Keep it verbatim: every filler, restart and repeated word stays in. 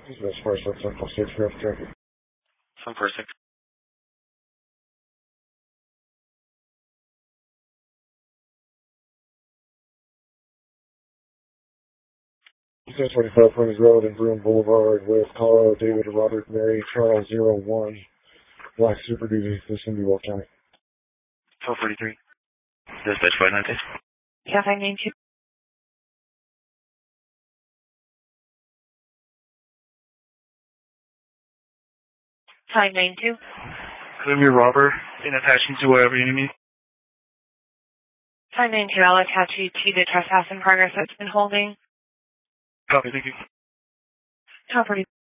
That's first, that's Central six, traffic traffic. Some four six. ten twenty-five Plymouth Road and Broome Boulevard, West Colorado, David, Robert, Mary, Charles, zero one, Black Super Duty, this in Duval County. twelve forty-three. Dispatch five ninety. Yeah, five ninety-two. five ninety-two. Claim your robber and attach him to wherever you need me. five ninety-two, I'll attach you to the trespass in progress that's been holding. Copy, thank you. twelve forty.